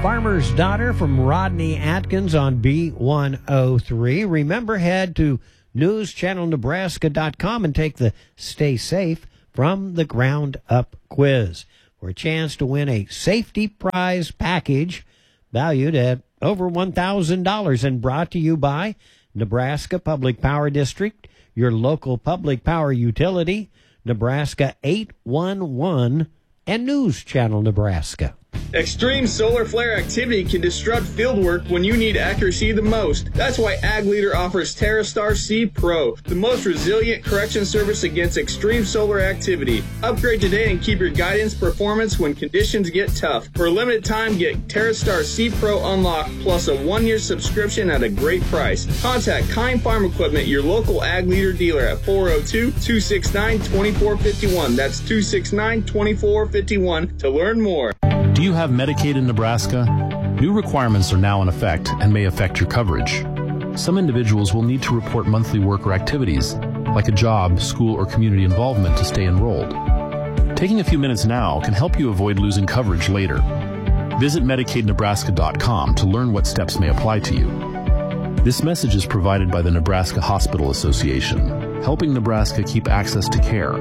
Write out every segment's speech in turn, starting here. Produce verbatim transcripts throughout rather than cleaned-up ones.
Farmer's Daughter from Rodney Atkins on B one oh three. Remember, head to news channel nebraska dot com and take the Stay Safe from the Ground Up quiz for a chance to win a safety prize package valued at over one thousand dollars and brought to you by Nebraska Public Power District, your local public power utility, Nebraska eight one one, and News Channel Nebraska. Extreme solar flare activity can disrupt fieldwork when you need accuracy the most. That's why Ag Leader offers TerraStar C Pro, the most resilient correction service against extreme solar activity. Upgrade today and keep your guidance performance when conditions get tough. For a limited time, get TerraStar C Pro Unlocked plus a one-year subscription at a great price. Contact Kind Farm Equipment, your local Ag Leader dealer at four oh two, two six nine, two four five one. That's two six nine, two four five one to learn more. Do you have Medicaid in Nebraska? New requirements are now in effect and may affect your coverage. Some individuals will need to report monthly work or activities, like a job, school, or community involvement to stay enrolled. Taking a few minutes now can help you avoid losing coverage later. Visit Medicaid Nebraska dot com to learn what steps may apply to you. This message is provided by the Nebraska Hospital Association, helping Nebraska keep access to care.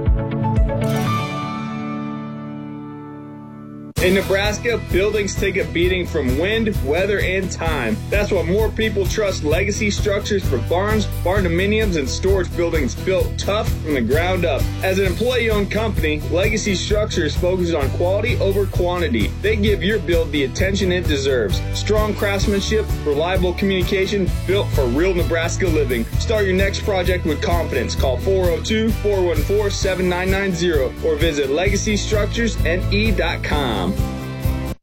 In Nebraska, buildings take a beating from wind, weather, and time. That's why more people trust Legacy Structures for barns, barn-dominiums, and storage buildings built tough from the ground up. As an employee-owned company, Legacy Structures focuses on quality over quantity. They give your build the attention it deserves. Strong craftsmanship, reliable communication, built for real Nebraska living. Start your next project with confidence. Call four oh two, four one four, seven nine nine zero or visit legacy structures n e dot com.